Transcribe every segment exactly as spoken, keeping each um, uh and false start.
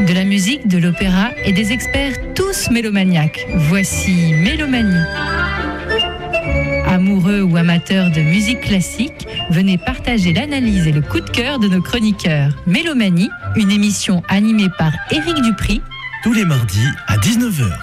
De la musique, de l'opéra et des experts tous mélomaniaques. Voici Mélomanie. Amoureux ou amateurs de musique classique, venez partager l'analyse et le coup de cœur de nos chroniqueurs. Mélomanie, une émission animée par Éric Dupri. Tous les mardis à dix-neuf heures.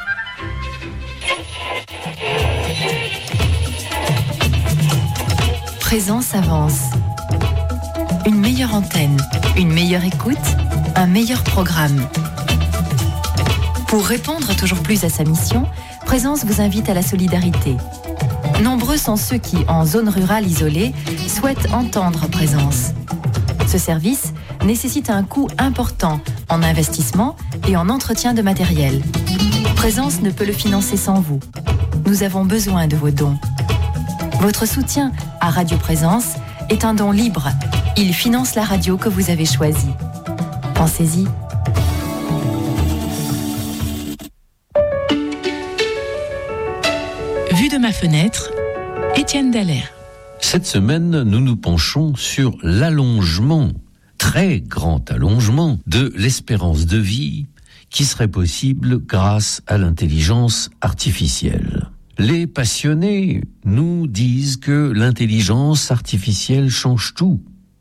Présence avance. Une meilleure antenne, une meilleure écoute, un meilleur programme. Pour répondre toujours plus à sa mission, Présence vous invite à la solidarité. Nombreux sont ceux qui, en zone rurale isolée, souhaitent entendre Présence. Ce service nécessite un coût important en investissement et en entretien de matériel. Présence ne peut le financer sans vous. Nous avons besoin de vos dons. Votre soutien à Radio Présence est un don libre. Il finance la radio que vous avez choisie. Pensez-y. Vue de ma fenêtre, Étienne Dallaire. Cette semaine, nous nous penchons sur l'allongement, très grand allongement, de l'espérance de vie qui serait possible grâce à l'intelligence artificielle. Les passionnés nous disent que l'intelligence artificielle change tout.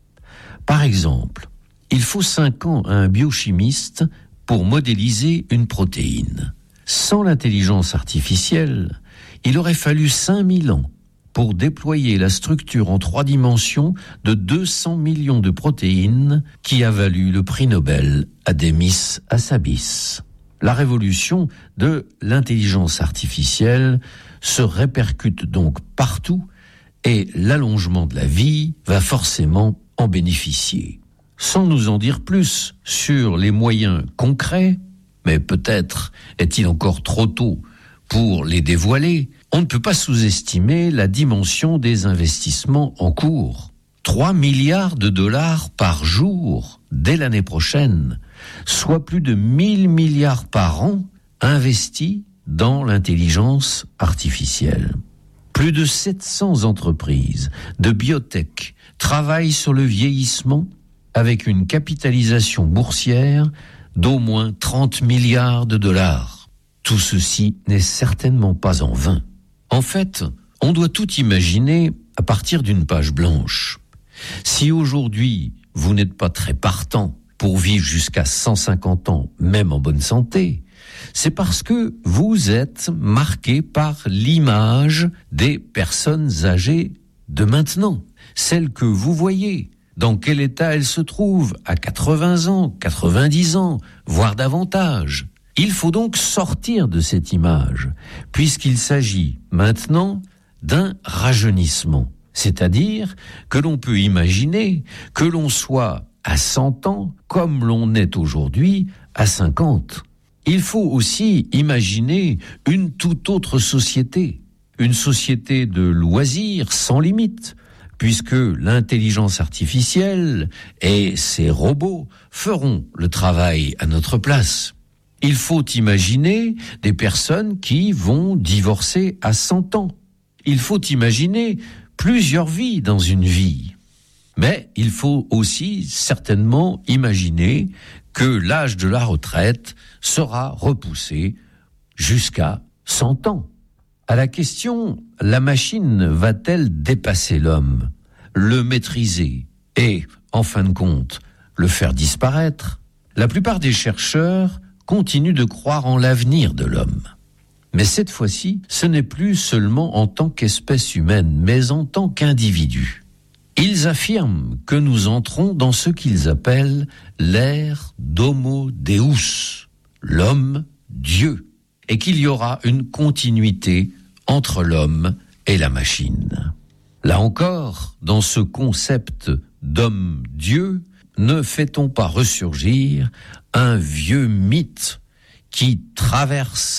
Par exemple, il faut cinq ans à un biochimiste pour modéliser une protéine. Sans l'intelligence artificielle, il aurait fallu cinq mille ans pour déployer la structure en trois dimensions de deux cents millions de protéines qui a valu le prix Nobel à Demis Hassabis. La révolution de l'intelligence artificielle se répercute donc partout et l'allongement de la vie va forcément en bénéficier. Sans nous en dire plus sur les moyens concrets, mais peut-être est-il encore trop tôt pour les dévoiler, on ne peut pas sous-estimer la dimension des investissements en cours. trois milliards de dollars par jour dès l'année prochaine, soit plus de mille milliards par an investis dans l'intelligence artificielle. Plus de sept cents entreprises de biotech travaillent sur le vieillissement avec une capitalisation boursière d'au moins trente milliards de dollars. Tout ceci n'est certainement pas en vain. En fait, on doit tout imaginer à partir d'une page blanche. Si aujourd'hui, vous n'êtes pas très partant pour vivre jusqu'à cent cinquante ans, même en bonne santé, c'est parce que vous êtes marqué par l'image des personnes âgées de maintenant, celles que vous voyez. Dans quel état elles se trouvent à quatre-vingts ans, quatre-vingt-dix ans, voire davantage. Il faut donc sortir de cette image, puisqu'il s'agit maintenant d'un rajeunissement. C'est-à-dire que l'on peut imaginer que l'on soit à cent ans comme l'on est aujourd'hui à cinquante. Il faut aussi imaginer une toute autre société, une société de loisirs sans limite, puisque l'intelligence artificielle et ses robots feront le travail à notre place. Il faut imaginer des personnes qui vont divorcer à cent ans. Il faut imaginer plusieurs vies dans une vie. Mais il faut aussi certainement imaginer que l'âge de la retraite sera repoussé jusqu'à cent ans. À la question, la machine va-t-elle dépasser l'homme, le maîtriser et, en fin de compte, le faire disparaître? La plupart des chercheurs continuent de croire en l'avenir de l'homme. Mais cette fois-ci, ce n'est plus seulement en tant qu'espèce humaine, mais en tant qu'individu. Ils affirment que nous entrons dans ce qu'ils appellent l'ère d'Homo Deus, l'homme-dieu, et qu'il y aura une continuité entre l'homme et la machine. Là encore, dans ce concept d'homme-dieu, ne fait-on pas ressurgir un vieux mythe qui traverse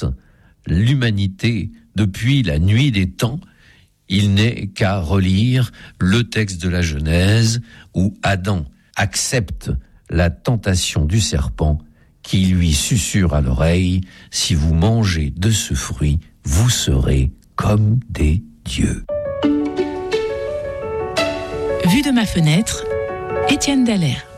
l'humanité depuis la nuit des temps? Il n'est qu'à relire le texte de la Genèse où Adam accepte la tentation du serpent qui lui susurre à l'oreille « Si vous mangez de ce fruit, vous serez comme des dieux. » Vue de ma fenêtre, Étienne Dallaire.